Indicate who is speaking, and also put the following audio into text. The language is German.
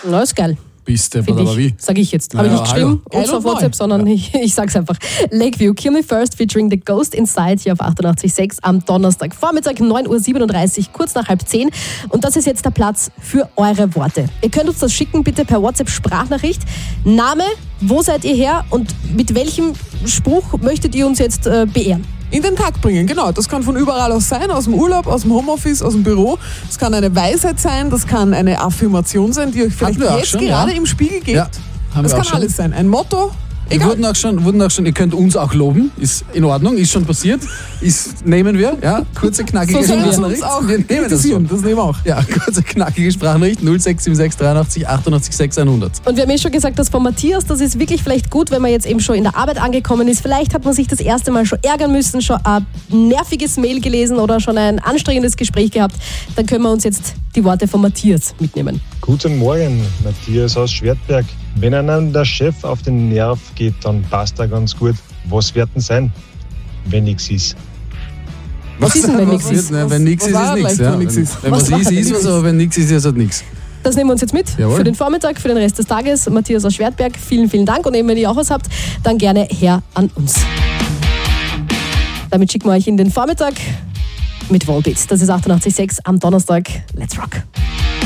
Speaker 1: Na, ist geil.
Speaker 2: Bist du, aber wie?
Speaker 1: Sag ich jetzt. Habe ich nicht geschrieben,
Speaker 2: hallo.
Speaker 1: uns auf WhatsApp, sondern ich sag's einfach. Lakeview, Kill Me First featuring The Ghost Inside hier auf 88.6 am Donnerstag. Vormittag 9.37 Uhr, kurz nach 9:30. Und das ist jetzt der Platz für eure Worte. Ihr könnt uns das schicken, bitte per WhatsApp-Sprachnachricht. Name, wo seid ihr her und mit welchem Spruch möchtet ihr uns jetzt beehren?
Speaker 3: In den Tag bringen, genau. Das kann von überall aus sein, aus dem Urlaub, aus dem Homeoffice, aus dem Büro. Das kann eine Weisheit sein, das kann eine Affirmation sein, die euch vielleicht jetzt schon, gerade im Spiegel gibt.
Speaker 2: Ja,
Speaker 3: das kann alles sein. Ein Motto.
Speaker 2: Egal. Wurden auch schon, ihr könnt uns auch loben, ist in Ordnung, ist schon passiert, nehmen wir, ja, kurze, knackige Sprachnachricht.
Speaker 3: Wir nehmen das nehmen wir auch.
Speaker 2: Ja, kurze, knackige Sprachnachricht, 0676 83 88 600.
Speaker 1: Und wir haben schon gesagt, das von Matthias, das ist wirklich vielleicht gut, wenn man jetzt eben schon in der Arbeit angekommen ist. Vielleicht hat man sich das erste Mal schon ärgern müssen, schon ein nerviges Mail gelesen oder schon ein anstrengendes Gespräch gehabt. Dann können wir uns jetzt die Worte von Matthias mitnehmen.
Speaker 4: Guten Morgen, Matthias aus Schwertberg. Wenn einem der Chef auf den Nerv geht, dann passt er ganz gut. Was wird denn sein, wenn nichts ist?
Speaker 1: Was ist denn, wenn nichts ist?
Speaker 2: Wenn nichts ist, ist nichts. Ja. Wenn was ist, ist was, aber wenn nichts ist, ist halt nichts.
Speaker 1: Das nehmen wir uns jetzt mit.
Speaker 2: Jawohl.
Speaker 1: Für den Vormittag, für den Rest des Tages. Matthias aus Schwertberg, vielen, vielen Dank. Und eben, wenn ihr auch was habt, dann gerne her an uns. Damit schicken wir euch in den Vormittag mit Volbeat. Das ist 88.6 am Donnerstag. Let's rock!